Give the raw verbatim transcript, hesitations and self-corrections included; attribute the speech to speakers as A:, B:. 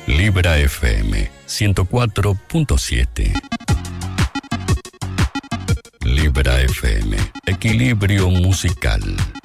A: Libra F M ciento cuatro punto siete. Libra F M, equilibrio musical.